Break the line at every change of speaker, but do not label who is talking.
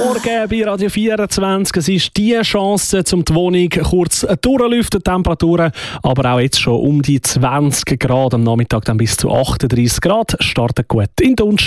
Morgen bei Radio 24. Es ist die Chance, um die Wohnung kurz durchlüften, Temperaturen, aber auch jetzt schon um die 20 Grad, am Nachmittag dann bis zu 38 Grad. Startet gut in den